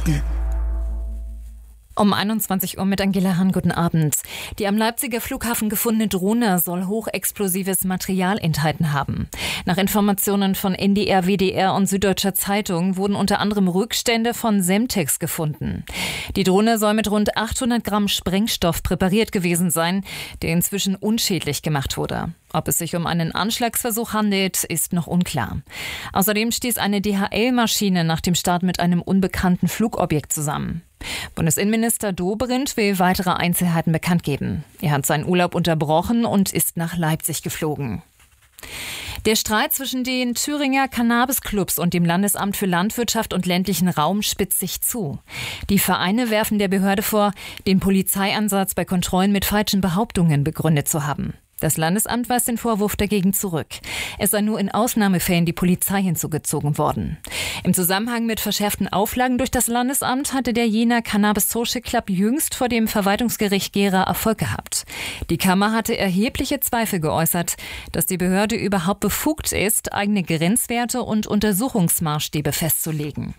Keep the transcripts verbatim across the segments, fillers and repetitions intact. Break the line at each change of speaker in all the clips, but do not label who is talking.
Nachrichten.
Um einundzwanzig Uhr mit Angela Hahn, guten Abend. Die am Leipziger Flughafen gefundene Drohne soll hochexplosives Material enthalten haben. Nach Informationen von N D R, W D R und Süddeutscher Zeitung wurden unter anderem Rückstände von Semtex gefunden. Die Drohne soll mit rund achthundert Gramm Sprengstoff präpariert gewesen sein, der inzwischen unschädlich gemacht wurde. Ob es sich um einen Anschlagsversuch handelt, ist noch unklar. Außerdem stieß eine D H L-Maschine nach dem Start mit einem unbekannten Flugobjekt zusammen. Bundesinnenminister Dobrindt will weitere Einzelheiten bekannt geben. Er hat seinen Urlaub unterbrochen und ist nach Leipzig geflogen. Der Streit zwischen den Thüringer Cannabis-Clubs und dem Landesamt für Landwirtschaft und ländlichen Raum spitzt sich zu. Die Vereine werfen der Behörde vor, den Polizeieinsatz bei Kontrollen mit falschen Behauptungen begründet zu haben. Das Landesamt weist den Vorwurf dagegen zurück. Es sei nur in Ausnahmefällen die Polizei hinzugezogen worden. Im Zusammenhang mit verschärften Auflagen durch das Landesamt hatte der Jena Cannabis Social Club jüngst vor dem Verwaltungsgericht Gera Erfolg gehabt. Die Kammer hatte erhebliche Zweifel geäußert, dass die Behörde überhaupt befugt ist, eigene Grenzwerte und Untersuchungsmaßstäbe festzulegen.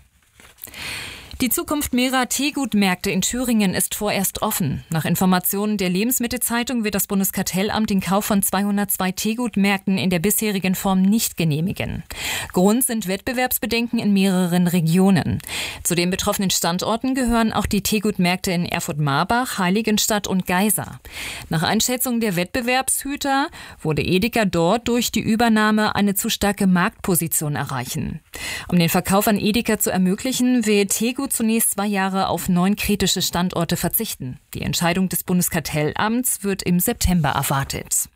Die Zukunft mehrerer Teegutmärkte in Thüringen ist vorerst offen. Nach Informationen der Lebensmittelzeitung wird das Bundeskartellamt den Kauf von zweihundertzwei Teegutmärkten in der bisherigen Form nicht genehmigen. Grund sind Wettbewerbsbedenken in mehreren Regionen. Zu den betroffenen Standorten gehören auch die Teegutmärkte in Erfurt-Marbach, Heiligenstadt und Geisa. Nach Einschätzung der Wettbewerbshüter wurde Edeka dort durch die Übernahme eine zu starke Marktposition erreichen. Um den Verkauf an Edeka zu ermöglichen, will Teegut zunächst zwei Jahre auf neun kritische Standorte verzichten. Die Entscheidung des Bundeskartellamts wird im September erwartet.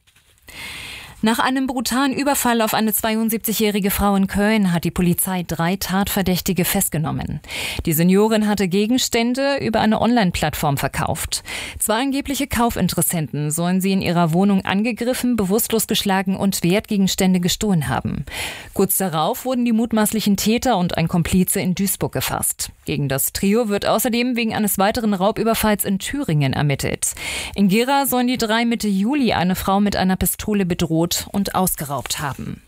Nach einem brutalen Überfall auf eine zweiundsiebzigjährige Frau in Köln hat die Polizei drei Tatverdächtige festgenommen. Die Seniorin hatte Gegenstände über eine Online-Plattform verkauft. Zwei angebliche Kaufinteressenten sollen sie in ihrer Wohnung angegriffen, bewusstlos geschlagen und Wertgegenstände gestohlen haben. Kurz darauf wurden die mutmaßlichen Täter und ein Komplize in Duisburg gefasst. Gegen das Trio wird außerdem wegen eines weiteren Raubüberfalls in Thüringen ermittelt. In Gera sollen die drei Mitte Juli eine Frau mit einer Pistole bedroht und ausgeraubt haben.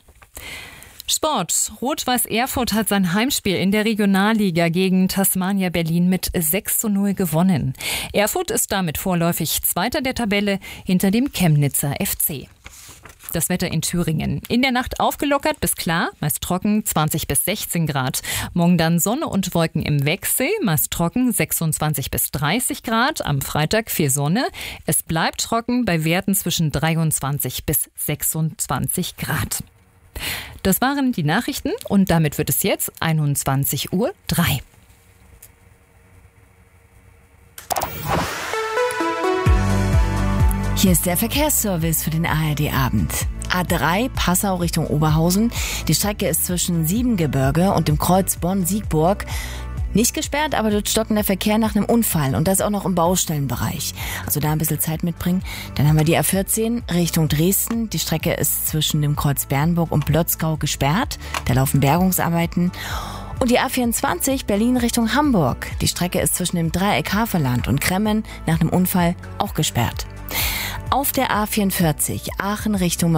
Sport. Rot-Weiß Erfurt hat sein Heimspiel in der Regionalliga gegen Tasmania Berlin mit sechs zu null gewonnen. Erfurt ist damit vorläufig Zweiter der Tabelle hinter dem Chemnitzer F C. Das Wetter in Thüringen. In der Nacht aufgelockert bis klar, meist trocken, zwanzig bis sechzehn Grad. Morgen dann Sonne und Wolken im Wechsel, meist trocken, sechsundzwanzig bis dreißig Grad. Am Freitag viel Sonne. Es bleibt trocken bei Werten zwischen dreiundzwanzig bis sechsundzwanzig Grad. Das waren die Nachrichten und damit wird es jetzt einundzwanzig Uhr drei.
Hier ist der Verkehrsservice für den A R D-Abend. A drei Passau Richtung Oberhausen. Die Strecke ist zwischen Siebengebirge und dem Kreuz Bonn-Siegburg nicht gesperrt, aber dort stockt der Verkehr nach einem Unfall und das auch noch im Baustellenbereich. Also da ein bisschen Zeit mitbringen. Dann haben wir die A vierzehn Richtung Dresden. Die Strecke ist zwischen dem Kreuz Bernburg und Blotzgau gesperrt. Da laufen Bergungsarbeiten. Und die A vierundzwanzig Berlin Richtung Hamburg. Die Strecke ist zwischen dem Dreieck Havelland und Kremmen nach einem Unfall auch gesperrt. Auf der A vierundvierzig Aachen Richtung